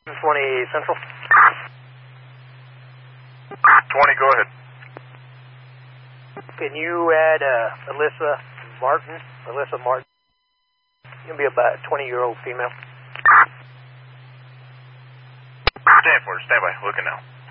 20 Central. 20, go ahead. Can you add Alyssa Martin? Alyssa Martin. You'll be about a 20-year-old female. Stand by. Looking now.